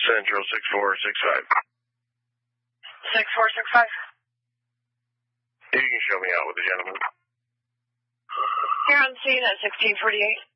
Central 6465. 6465. You can show me out with the gentleman. Here on scene at 1648.